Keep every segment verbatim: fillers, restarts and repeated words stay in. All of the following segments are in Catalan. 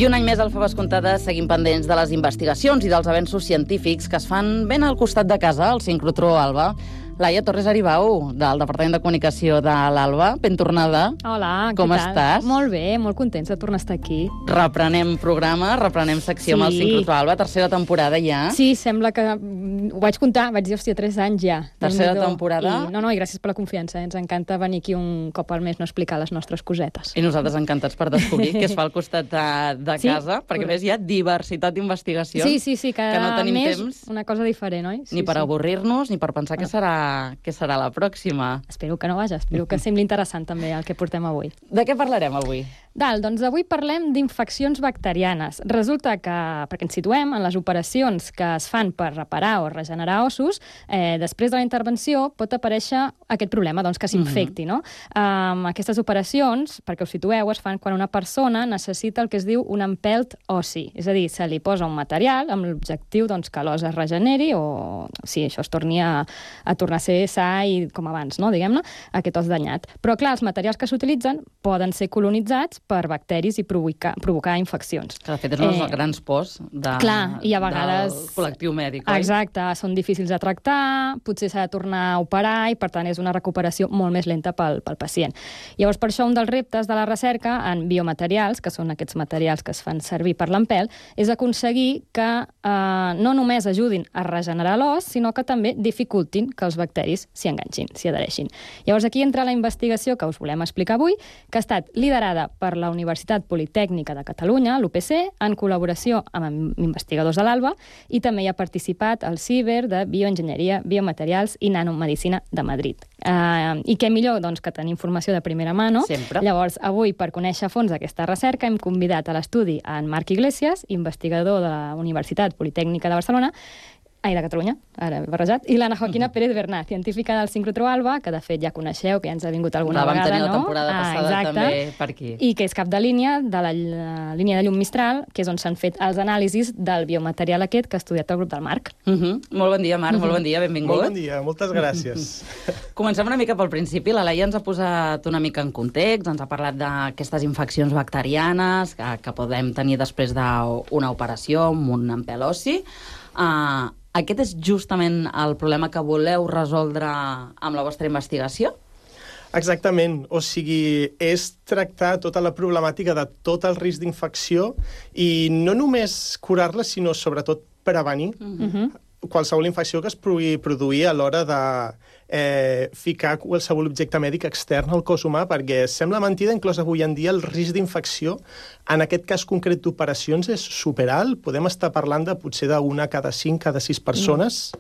I un any més, Alfa Vescomtada, seguim pendents de les investigacions i dels avenços científics que es fan ben al costat de casa, al sincrotró Alba. Laia Torres Aribau, del Departament de Comunicació de l'Alba, ben tornada. Hola, què Com tal? estàs? Molt bé, molt contents de tornar a estar aquí. Reprenem programa, reprenem secció Sí. amb el sincrotró Alba, tercera temporada ja. Sí, sembla que mm, ho vaig comptar, vaig dir, hòstia, tres anys ja. Tercera Déu-n'hi-do. temporada. I, no, no, i gràcies per la confiança, eh? Ens encanta venir aquí un cop al mes no explicar les nostres cosetes. I nosaltres encantats per descobrir què es fa al costat de, de Sí, casa, perquè a més hi ha diversitat d'investigacions. Sí, sí, sí, cada que no tenim mes temps una cosa diferent, oi? Sí, ni per sí. avorrir-nos, ni per pensar què serà, què serà la pròxima. Espero que no, vaja, espero que sembli interessant també el que portem avui. De què parlarem avui? Dal, doncs avui parlem d'infeccions bacterianes. Resulta que, perquè ens situem en les operacions que es fan per reparar o regenerar ossos, eh, després de la intervenció pot aparèixer aquest problema, doncs, que s'infecti, no? Um, aquestes operacions, perquè us situeu, es fan quan una persona necessita el que es diu un empelt ossi. És a dir, se li posa un material amb l'objectiu doncs, que l'os es regeneri o, sí, això es torni a, a tornar a ser sa i com abans, no? Diguem-ne, aquest os danyat. Però, clar, els materials que s'utilitzen poden ser colonitzats per bacteris i provocar, provocar infeccions. Que de fet és una de les Eh, grans pors de, clar, i a vegades- del col·lectiu mèdic, oi? Exacte, són difícils de tractar, potser s'ha de tornar a operar i, per tant, és una recuperació molt més lenta pel, pel pacient. Llavors, per això, un dels reptes de la recerca en biomaterials, que són aquests materials que es fan servir per l'empelt, és aconseguir que eh, no només ajudin a regenerar l'os, sinó que també dificultin que els bacteris s'hi enganxin, s'hi adhereixin. Llavors, aquí entra la investigació que us volem explicar avui, que ha estat liderada per la Universitat Politècnica de Catalunya, l'U P C, en col·laboració amb investigadors de l'Alba, i també hi ha participat el CIBER de Bioenginyeria, Biomaterials i Nanomedicina de Madrid. Uh, I què millor doncs, que tenir informació de primera mà, no? Sempre. Llavors, avui, per conèixer a fons aquesta recerca, hem convidat a l'estudi a en Marc Iglesias, investigador de la Universitat Politècnica de Barcelona, ai, de Catalunya, ara he barrejat, i l'Anna Joaquina Pérez Bernat, científica del sincrotró Alba, que de fet ja coneixeu, que ja ens ha vingut alguna La vam vegada, tenir la no? temporada passada també per aquí. I que és cap de línia de la, la línia de llum Mistral, que és on s'han fet els anàlisis del biomaterial aquest que ha estudiat el grup del Marc. Uh -huh. Molt bon dia, Marc, molt bon dia, benvingut. Molt bon dia, moltes gràcies. Comencem una mica pel principi. La Laia ens ha posat una mica en context, ens ha parlat d'aquestes infeccions bacterianes que, que podem tenir després d'una operació amb un empelt ossi. Uh, aquest és justament el problema que voleu resoldre amb la vostra investigació? Exactament, o sigui, és tractar tota la problemàtica de tot el risc d'infecció i no només curar-la, sinó sobretot prevenir Uh-huh. qualsevol infecció que es pugui produir a l'hora de eh, ficar qualsevol objecte mèdic extern al cos humà, perquè sembla mentida, inclús avui en dia, el risc d'infecció, en aquest cas concret d'operacions, és superalt. Podem estar parlant de potser d'una cada cinc, cada sis persones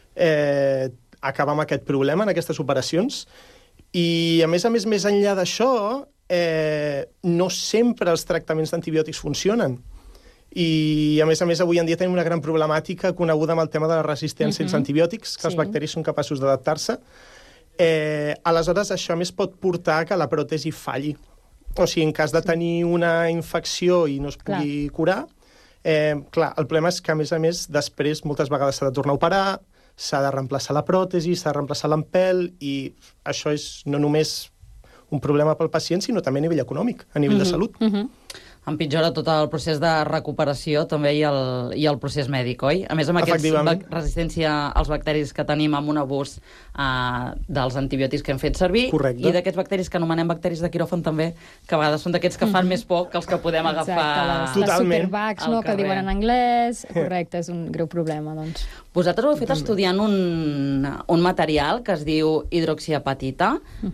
eh, acabar amb aquest problema en aquestes operacions. I, a més a més, més enllà d'això, eh, no sempre els tractaments d'antibiòtics funcionen. I, a més a més, avui en dia tenim una gran problemàtica coneguda amb el tema de la resistència als Mhm. antibiòtics, que els Sí. bacteris són capaços d'adaptar-se. Eh, aleshores, això a més pot portar que la pròtesi falli. O sigui, en cas de tenir una infecció i no es pugui curar, eh, clar, el problema és que, a més a més, després moltes vegades s'ha de tornar a operar, s'ha de reemplaçar la pròtesi, s'ha de reemplaçar l'empelt, i això és no només un problema pel pacient, sinó també a nivell econòmic, a nivell Mhm. de salut. Uh-huh. Empitjora tot el procés de recuperació també i el, i el procés mèdic, oi? A més, amb aquesta Efectivament. resistència als bacteris que tenim amb un abús uh, dels antibiòtics que hem fet servir, Correcte. i d'aquests bacteris que anomenem bacteris de quiròfan també, que a vegades són d'aquests que fan més por que els que podem agafar Exacte, les, les Totalment. superbugs, al no, que carrer. diuen en anglès. Correcte, és un greu problema, doncs. Vosaltres ho heu fet estudiant un, un material que es diu hidroxiapatita.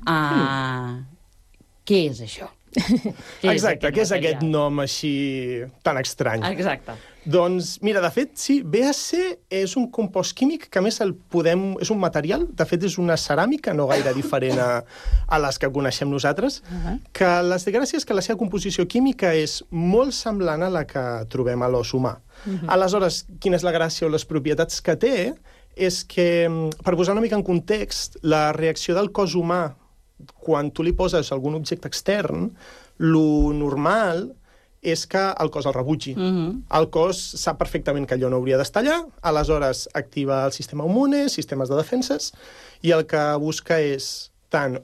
Uh, què és això? Què Exacte, què és material? aquest nom així tan estrany? Exacte. Doncs, mira, de fet, sí, B A C és un compost químic que, a més, el podem... és un material, de fet, és una ceràmica no gaire diferent a, a les que coneixem nosaltres, Uh-huh. que la gràcia és que la seva composició química és molt semblant a la que trobem a l'os humà. Uh-huh. Aleshores, quina és la gràcia o les propietats que té? És que, per posar una mica en context, la reacció del cos humà quan tu li poses algun objecte extern, lo normal és que el cos el rebutgi. Uh -huh. El cos sap perfectament que allò no hauria d'estar allà, aleshores activa el sistema immune, sistemes de defenses, i el que busca és tant